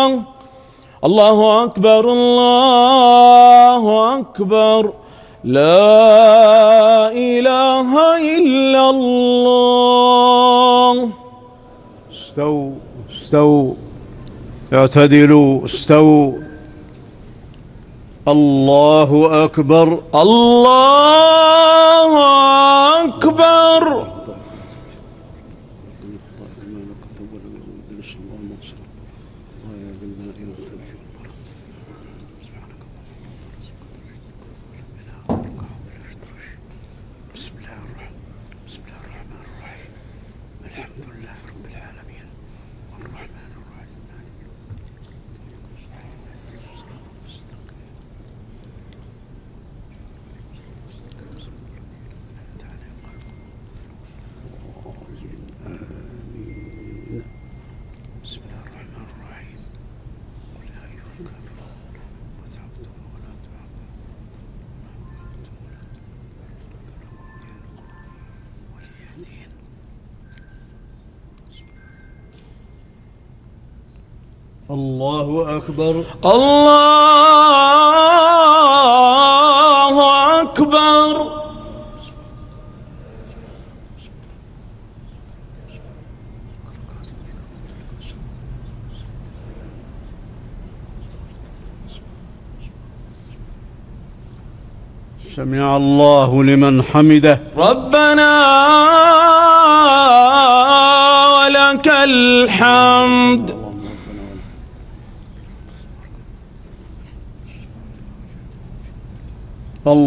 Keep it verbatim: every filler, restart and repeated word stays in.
الله أكبر الله أكبر لا إله إلا الله. استووا استووا اعتدلوا استووا. الله أكبر الله أكبر. بسم الله الرحمن الرحيم الحمد لله رب العالمين الرحمن الرحيم. بسم الله الرحمن الرحيم قل يا أيها الكافرون وتعبدون ولا تعبدون ولي دين. الله أكبر الله أكبر. سمع الله لمن حمده. ربنا ولك الحمد.